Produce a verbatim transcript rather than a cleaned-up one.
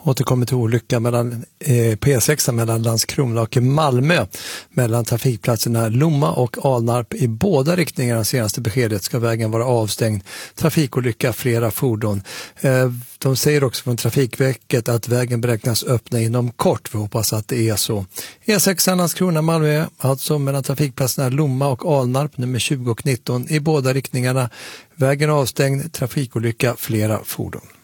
Återkommer till olycka mellan eh, P sex mellan Landskrona och Malmö. Mellan trafikplatserna Lomma och Alnarp i båda riktningarna. Senaste beskedet ska vägen vara avstängd. Trafikolycka, flera fordon. Eh, de säger också från Trafikverket att vägen beräknas öppna inom kort. Vi hoppas att det är så. E sex Landskrona Malmö, alltså mellan trafikplatserna Lomma och Alnarp nummer tjugo och nitton i båda riktningarna. Vägen avstängd, trafikolycka, flera fordon.